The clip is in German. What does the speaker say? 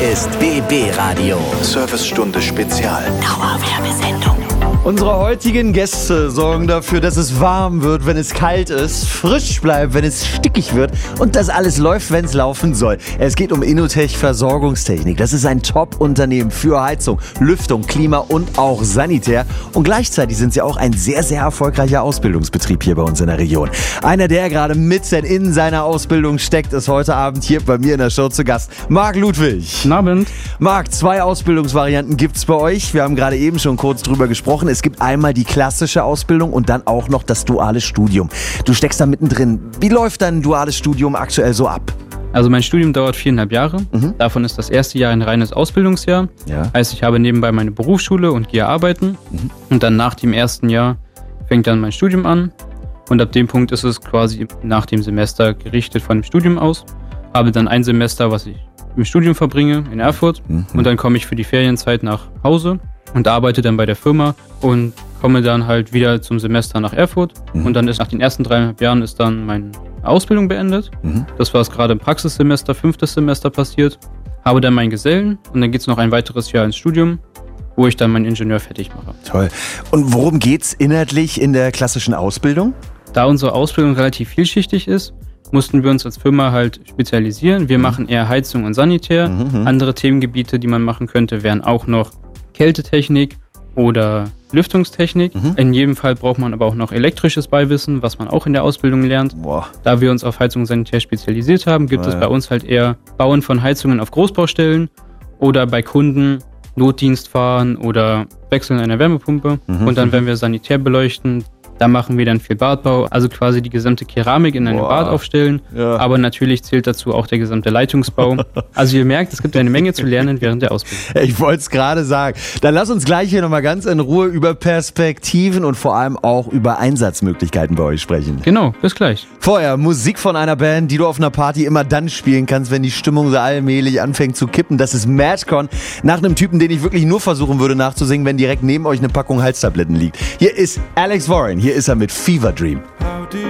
ist BB Radio. Servicestunde Spezial. Dauerwerbesendung. Unsere heutigen Gäste sorgen dafür, dass es warm wird, wenn es kalt ist, frisch bleibt, wenn es stickig wird und dass alles läuft, wenn es laufen soll. Es geht um Innotech Versorgungstechnik. Das ist ein Top-Unternehmen für Heizung, Lüftung, Klima und auch Sanitär. Und gleichzeitig sind sie auch ein sehr, sehr erfolgreicher Ausbildungsbetrieb hier bei uns in der Region. Einer, der gerade mitten in seiner Ausbildung steckt, ist heute Abend hier bei mir in der Show zu Gast. Marc Ludwig. Guten Abend. Marc, 2 Ausbildungsvarianten gibt's bei euch. Wir haben gerade eben schon kurz drüber gesprochen. Es gibt einmal die klassische Ausbildung und dann auch noch das duale Studium. Du steckst da mittendrin. Wie läuft dein duales Studium aktuell so ab? Also mein Studium dauert 4,5 Jahre. Davon ist das erste Jahr ein reines Ausbildungsjahr. Ja. Heißt, ich habe nebenbei meine Berufsschule und gehe arbeiten. Und dann nach dem ersten Jahr fängt dann mein Studium an. Und ab dem Punkt ist es quasi nach dem Semester gerichtet von dem Studium aus. Habe dann ein Semester, was ich im Studium verbringe in Erfurt. Und dann komme ich für die Ferienzeit nach Hause und arbeite dann bei der Firma und komme dann halt wieder zum Semester nach Erfurt. Und dann ist nach den ersten 3,5 Jahren ist dann meine Ausbildung beendet. Das war es gerade im Praxissemester, 5. Semester passiert. Habe dann meinen Gesellen und dann geht es noch ein weiteres Jahr ins Studium, wo ich dann meinen Ingenieur fertig mache. Toll. Und worum geht's inhaltlich in der klassischen Ausbildung? Da unsere Ausbildung relativ vielschichtig ist, mussten wir uns als Firma halt spezialisieren. Wir machen eher Heizung und Sanitär. Andere Themengebiete, die man machen könnte, wären auch noch Kältetechnik oder Lüftungstechnik. In jedem Fall braucht man aber auch noch elektrisches Beiwissen, was man auch in der Ausbildung lernt. Boah. Da wir uns auf Heizung und Sanitär spezialisiert haben, gibt es bei uns halt eher Bauen von Heizungen auf Großbaustellen oder bei Kunden Notdienst fahren oder Wechseln einer Wärmepumpe. Und dann, wenn wir Sanitär beleuchten, da machen wir dann viel Badbau, also quasi die gesamte Keramik in einem Bad aufstellen. Ja. Aber natürlich zählt dazu auch der gesamte Leitungsbau. Also ihr merkt, es gibt eine Menge zu lernen während der Ausbildung. Ich wollte es gerade sagen. Dann lass uns gleich hier nochmal ganz in Ruhe über Perspektiven und vor allem auch über Einsatzmöglichkeiten bei euch sprechen. Genau, bis gleich. Vorher Musik von einer Band, die du auf einer Party immer dann spielen kannst, wenn die Stimmung so allmählich anfängt zu kippen. Das ist Madcon. Nach einem Typen, den ich wirklich nur versuchen würde nachzusingen, wenn direkt neben euch eine Packung Halstabletten liegt. Hier ist Alex Warren. Hier ist er mit Fever Dream. How did